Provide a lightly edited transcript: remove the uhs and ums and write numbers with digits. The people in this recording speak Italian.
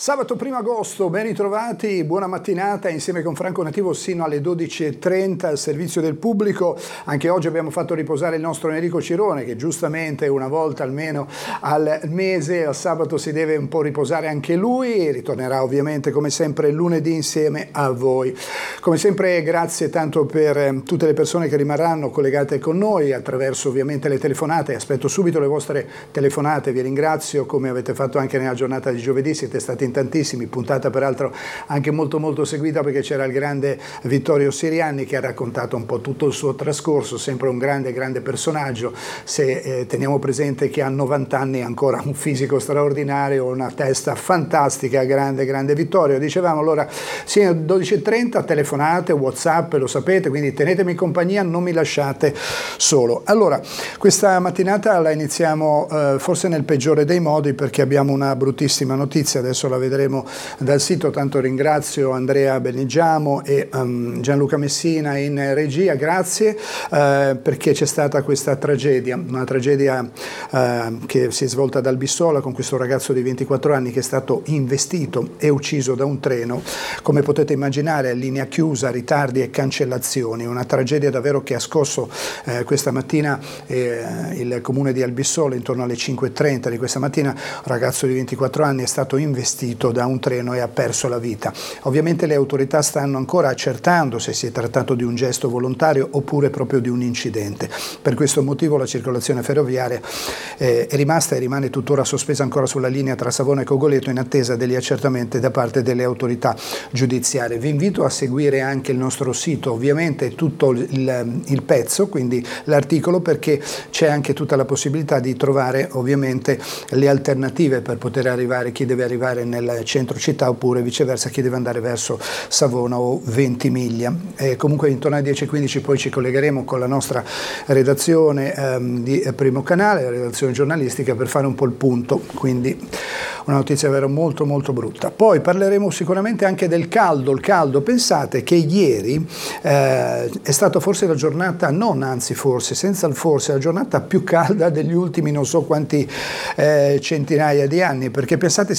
Sabato 1 agosto, ben ritrovati, buona mattinata insieme con Franco Nativo sino alle 12:30 al servizio del pubblico. Anche oggi abbiamo fatto riposare il nostro Enrico Cirone che giustamente una volta almeno al mese, al sabato si deve un po' riposare anche lui e ritornerà ovviamente come sempre lunedì insieme a voi. Come sempre grazie tanto per tutte le persone che rimarranno collegate con noi attraverso ovviamente le telefonate. Aspetto subito le vostre telefonate, vi ringrazio come avete fatto anche nella giornata di giovedì, siete stati in tantissimi, puntata peraltro anche molto seguita perché c'era il grande Vittorio Sirianni che ha raccontato un po' tutto il suo trascorso, sempre un grande personaggio, se teniamo presente che ha 90 anni ancora un fisico straordinario, una testa fantastica, grande Vittorio. Dicevamo allora sì, 12:30, telefonate, WhatsApp, lo sapete, quindi tenetemi in compagnia, non mi lasciate solo. Allora, questa mattinata la iniziamo forse nel peggiore dei modi perché abbiamo una bruttissima notizia, adesso la vedremo dal sito, tanto ringrazio Andrea Benigiamo e Gianluca Messina in regia, grazie, perché c'è stata questa tragedia, una tragedia che si è svolta ad Albissola con questo ragazzo di 24 anni che è stato investito e ucciso da un treno, come potete immaginare, linea chiusa, ritardi e cancellazioni, una tragedia davvero che ha scosso questa mattina il comune di Albissola intorno alle 5:30 di questa mattina. Un ragazzo di 24 anni è stato investito da un treno e ha perso la vita. Ovviamente le autorità stanno ancora accertando se si è trattato di un gesto volontario oppure proprio di un incidente. Per questo motivo la circolazione ferroviaria è rimasta e rimane tuttora sospesa ancora sulla linea tra Savona e Cogoleto in attesa degli accertamenti da parte delle autorità giudiziarie. Vi invito a seguire anche il nostro sito, ovviamente tutto il pezzo, quindi l'articolo, perché c'è anche tutta la possibilità di trovare ovviamente le alternative per poter arrivare, chi deve arrivare nel centro città oppure viceversa chi deve andare verso Savona o Ventimiglia. Comunque intorno alle 10:15 poi ci collegheremo con la nostra redazione di Primo Canale, la redazione giornalistica, per fare un po' il punto, quindi una notizia vera molto brutta. Poi parleremo sicuramente anche del caldo, il caldo. Pensate che ieri è stata forse la giornata, senza il forse, la giornata più calda degli ultimi non so quanti centinaia di anni, perché pensate